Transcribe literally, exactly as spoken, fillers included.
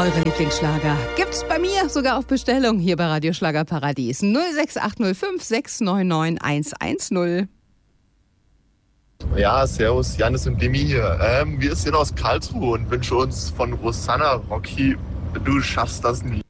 Eure Lieblingsschlager gibt's bei mir sogar auf Bestellung hier bei Radio Schlagerparadies. null sechs acht null fünf sechs neun neun eins eins null. Ja, servus, Janis und Demi hier. Ähm, wir sind aus Karlsruhe und wünschen uns von Rosanna Rocky, du schaffst das nie.